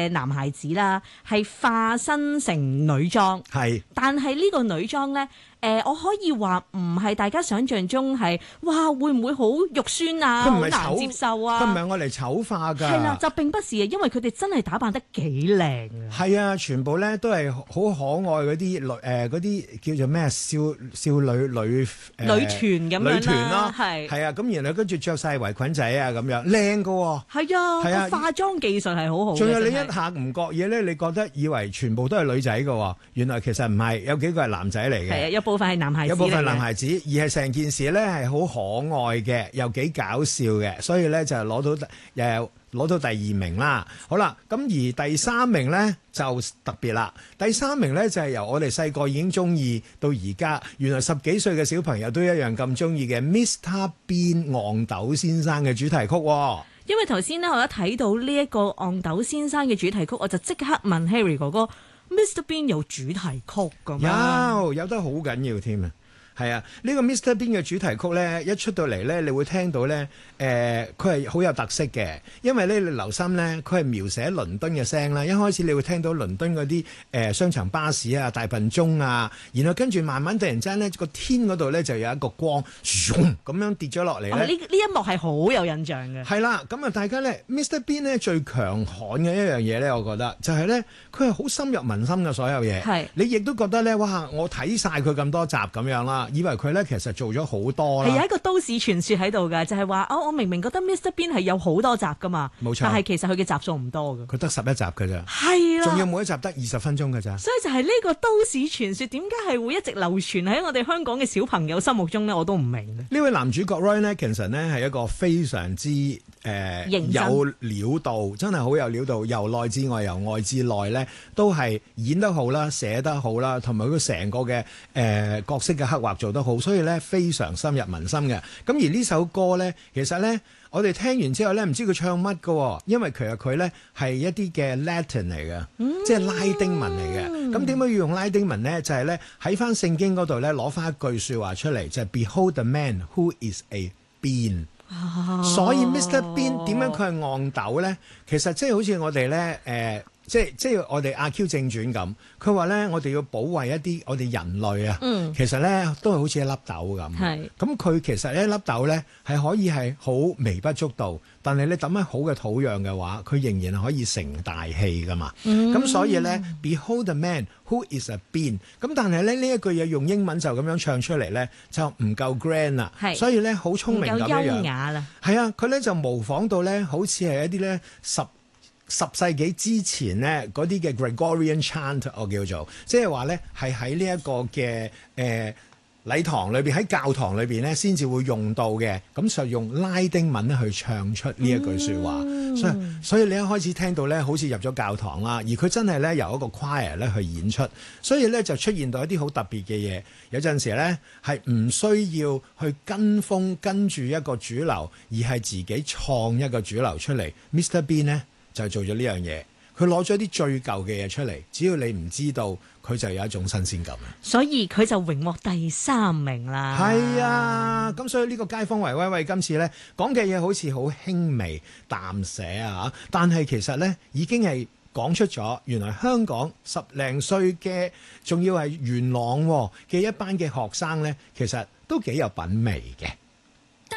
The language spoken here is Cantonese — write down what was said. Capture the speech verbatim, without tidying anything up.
嘅男孩子啦，係化身成女裝， 係， 但係呢個女裝咧。誒、呃，我可以話唔係大家想象中係，哇，會唔會好肉酸啊，好難接受啊？ 佢唔係我嚟醜化㗎。 係啦，就並不是啊，因為佢哋真係打扮得幾靚啊。 係啊，全部咧都係好可愛嗰啲女誒嗰啲叫做咩少少女女誒、呃、 女團咁樣啦， 女團咯， 係係啊，咁然後跟住着晒圍裙仔啊咁樣，靚㗎喎。 係啊， 係啊， 個化妝技術係好好。 仲有你一下唔覺嘢咧，你覺得以為全部都係女仔㗎喎，原來其實唔係，有幾個係男仔嚟嘅。 係啊，有部分係男孩子， 有部分係男孩子，而係成件事咧係好可愛嘅，又幾搞笑嘅，所以咧就攞到誒攞到第二名啦。好啦，咁而第三名咧就特別啦。第三名咧就係由我哋細個已經中意到而家，原來十幾歲嘅小朋友都一樣咁中意嘅 Mister Bean 憨豆先生嘅主題曲。 因為頭先咧我一睇到呢一個憨豆先生嘅主題曲，我就即刻問 Harry 哥哥。Mister Bean 有主題曲㗎嘛？ 有有得好緊要添啊！係啊，呢個 Mister Bean 嘅主題曲咧，一出到嚟咧，你會聽到咧，誒佢係好有特色嘅，因為咧你留心咧，佢係描寫倫敦嘅聲啦。一開始你會聽到倫敦嗰啲誒雙層巴士啊、大笨鐘啊，然後跟住慢慢突然之間咧個天嗰度咧就有一個光，咁樣跌咗落嚟咧。 呢呢一幕係好有印象嘅。 係啦，咁啊大家咧 Mister Bean 咧最強悍嘅一樣嘢咧，我覺得就係咧佢係好深入民心嘅所有嘢。係你亦都覺得咧，哇！我睇晒佢咁多集咁樣啦。以為佢咧其實做咗好多啦， 係有一個都市傳說喺度㗎，就係話哦，我明明覺得 Mister Bean 係有好多集㗎嘛， 冇錯， 但係其實佢嘅集數唔多㗎， 佢得十一集㗎咋， 係啦， 仲要每一集得二十分鐘㗎咋， 所以就係呢個都市傳說點解係會一直流傳喺我哋香港嘅小朋友心目中咧，我都唔明。 呢位男主角 Rowan Atkinson 呢係一個非常之誒、呃、有料到，真係好有料到，由內至外，由外至內咧都係演得好啦，寫得好啦，同埋佢成個嘅誒、呃、角色嘅刻畫做得好，所以咧非常深入民心嘅。咁而呢首歌咧，其實咧我哋聽完之後咧，唔知佢唱乜㗎，因為其實佢咧係一啲嘅 Latin 嚟嘅，嗯、即係拉丁文嚟嘅。咁點解要用拉丁文咧？就係咧喺翻聖經嗰度咧攞翻一句説話出嚟，就係、是、Behold the man who is a bean。哦、所以 Mister Bean 點解佢係憨豆咧？其實即係好似我哋咧誒。呃即係即係我哋阿 Q 正傳咁，佢話咧我哋要保衞一啲我哋人類啊，嗯、其實咧都係好似一粒豆咁。係咁佢其實一粒豆咧係可以係好微不足道，但係你抌喺好嘅土壤嘅話，佢仍然可以成大器噶嘛。咁、嗯、所以咧 Behold the man who is a bean。咁但係咧呢一句嘢用英文就咁樣唱出嚟咧就唔夠 grand 啦。係所以咧好聰明咁樣樣。唔夠優雅啦。係啊，佢咧就模仿到咧好似係一啲咧十。十世紀之前呢，嗰啲嘅 Gregorian chant 我叫做，即係話咧係喺呢一個嘅誒、呃、禮堂裏邊，喺教堂裏邊咧先至會用到嘅，咁就用拉丁文去唱出呢一句説話。嗯、所以所以你一開始聽到咧，好似入咗教堂啦，而佢真係咧由一個 choir 咧去演出，所以咧就出現到一啲好特別嘅嘢。有陣時咧係唔需要去跟風跟住一個主流，而係自己創一個主流出嚟。Mister Bean 呢就做咗呢樣嘢，佢攞咗啲最舊嘅嘢出嚟，只要你唔知道，佢就有一種新鮮感。所以佢就榮獲第三名啦。係啊，咁所以呢個街坊圍威喂今次呢講嘅嘢好似好輕微淡寫啊，但係其實呢已經係講出咗，原來香港十零歲嘅，仲要係元朗嘅一班嘅學生呢，其實都幾有品味嘅。